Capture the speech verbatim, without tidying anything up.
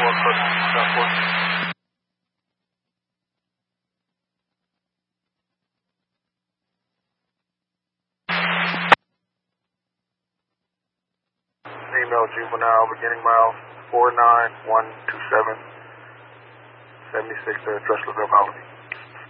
four, ten four. Email juvenile beginning mile four nine one two seven, seventy-six to Drexlerville Colony.